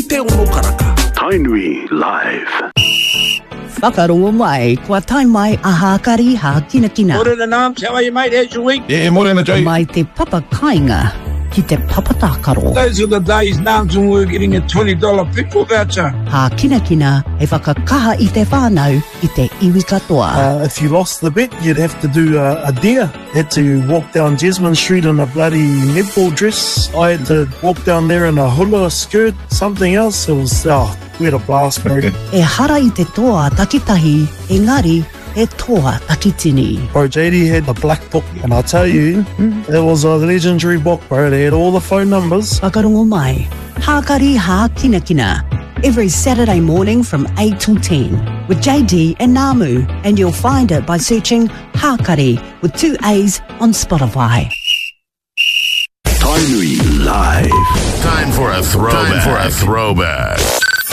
te ono karaka. Tainui Live. Whakarongo mai, kua tai mai a Hākari ha Kinakina. Morena Nams, how are you, mate? How's your week? Yeah, morena, Jay. Mai te papa kainga ki te papatakaro. Those are the days, Nams, when we're getting a $20 pickle voucher. Ha Kinakina e whakakaha I te whānau I te iwi katoa. If you lost the bet, you'd have to do a dare. Had to walk down Jasmine Street in a bloody netball dress. I had to walk down there in a hula skirt, something else. It was, we had a blast, bro. E hara I te toa takitahi, engari e toa takitini. Bro, JD had a black book, and I tell you, it was a legendary book, bro. They had all the phone numbers. Whakarongo mai, Hākari ha Kinakina. Every Saturday morning from 8 till 10 with JD and Namu, and you'll find it by searching Hākari with 2 A's on Spotify. Tainui Live. Time for a throwback.